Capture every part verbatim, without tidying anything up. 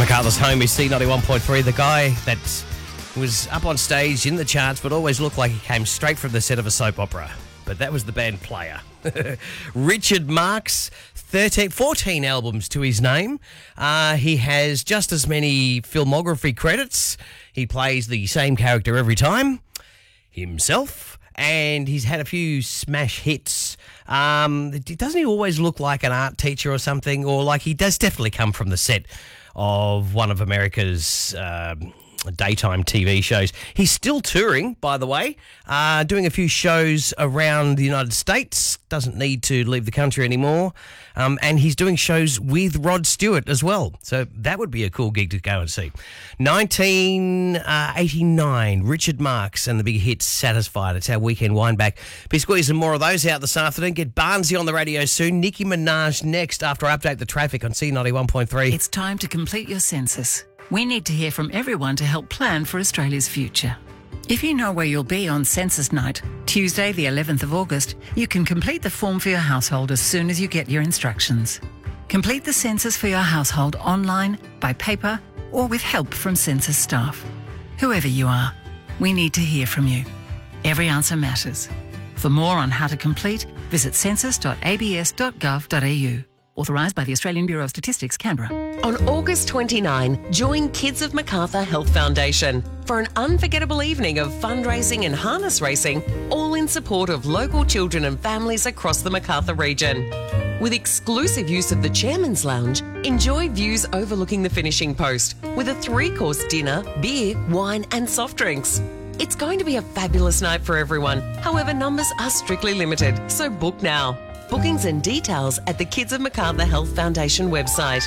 MacArthur's home is C ninety-one point three. The guy that was up on stage in the charts but always looked like he came straight from the set of a soap opera. But that was the band Player. Richard Marx, thirteen, fourteen albums to his name. Uh, he has just as many filmography credits. He plays the same character every time, himself. And he's had a few smash hits. Um, doesn't he always look like an art teacher or something? Or like he does definitely come from the set of one of America's uh, daytime T V shows. He's still touring, by the way, uh, doing a few shows around the United States. Doesn't need to leave the country anymore. Um, and he's doing shows with Rod Stewart as well. So that would be a cool gig to go and see. nineteen eighty-nine, Richard Marx and the big hit Satisfied. It's our weekend wind back. Be squeezing more of those out this afternoon. Get Barnsey on the radio soon. Nicki Minaj next after I update the traffic on C ninety-one point three. It's time to complete your census. We need to hear from everyone to help plan for Australia's future. If you know where you'll be on census night, Tuesday the eleventh of August, you can complete the form for your household as soon as you get your instructions. Complete the census for your household online, by paper, or with help from census staff. Whoever you are, we need to hear from you. Every answer matters. For more on how to complete, visit census dot a b s dot gov dot a u. Authorised by the Australian Bureau of Statistics, Canberra. On August twenty-ninth, join Kids of Macarthur Health Foundation for an unforgettable evening of fundraising and harness racing, all in support of local children and families across the Macarthur region. With exclusive use of the Chairman's Lounge, enjoy views overlooking the finishing post with a three-course dinner, beer, wine and soft drinks. It's going to be a fabulous night for everyone. However, numbers are strictly limited, so book now. Bookings and details at the Kids of Macarthur Health Foundation website.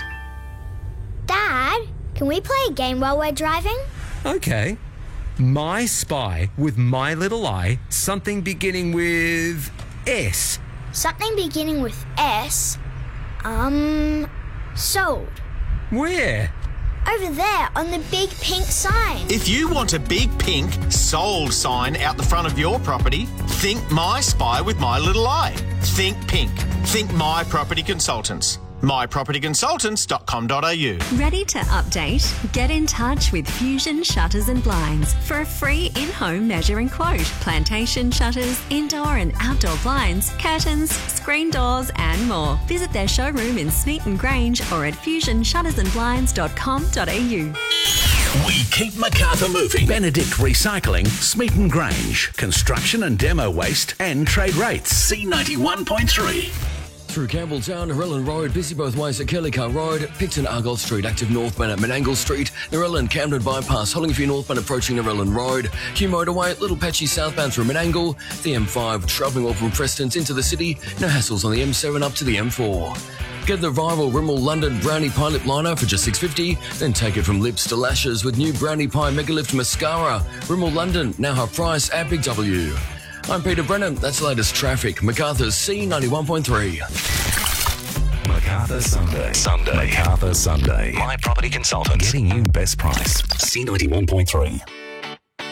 Dad, can we play a game while we're driving? Okay. My Spy with My Little Eye, something beginning with S. Something beginning with S? Um, sold. Where? Over there on the big pink sign. If you want a big pink sold sign out the front of your property, think My Spy with My Little Eye. Think pink. Think My Property Consultants. my property consultants dot com dot a u. Ready to update? Get in touch with Fusion Shutters and Blinds for a free in-home measuring quote. Plantation shutters, indoor and outdoor blinds, curtains, screen doors and more. Visit their showroom in Smeaton Grange or at fusion shutters and blinds dot com dot a u. We keep Macarthur moving. Benedict Recycling, Smeaton Grange. Construction and demo waste and trade rates. C ninety-one point three. Through Campbelltown, Narellan Road, busy both ways at Kellycar Road, Picton Argyle Street, active northbound at Menangle Street, Narellan Camden Bypass, Hollingford northbound approaching Narellan Road, Hugh Motorway, Little Patchy southbound through Menangle, the M five, travelling well from Preston's into the city, no hassles on the M seven up to the M four. Get the viral Rimmel London Brownie Pie Lip Liner for just six dollars fifty, then take it from lips to lashes with new Brownie Pie Megalift Mascara. Rimmel London, now half price at Big W. I'm Peter Brennan. That's the latest traffic. Macarthur's C ninety-one point three. Macarthur Sunday. Sunday. Macarthur Sunday. My Property Consultants. Getting you best price. C ninety-one point three.